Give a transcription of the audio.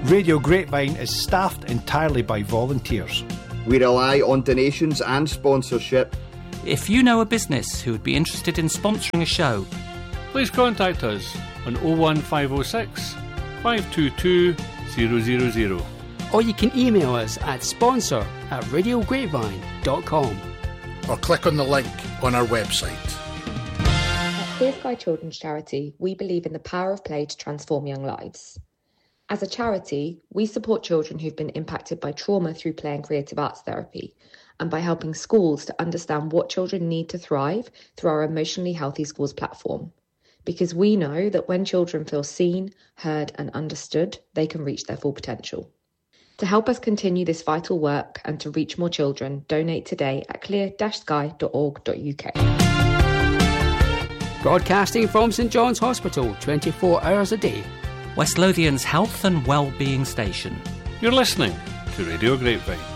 Radio Grapevine is staffed entirely by volunteers. We rely on donations and sponsorship. If you know a business who would be interested in sponsoring a show, please contact us on 01506 522 000. Or you can email us at sponsor@radiograpevine.com. Or click on the link on our website. At Clear Sky Children's Charity, we believe in the power of play to transform young lives. As a charity, we support children who've been impacted by trauma through play and creative arts therapy, and by helping schools to understand what children need to thrive through our Emotionally Healthy Schools platform. Because we know that when children feel seen, heard and understood, they can reach their full potential. To help us continue this vital work and to reach more children, donate today at clear-sky.org.uk. Broadcasting from St John's Hospital, 24 hours a day. West Lothian's health and well-being station. You're listening to Radio Grapevine.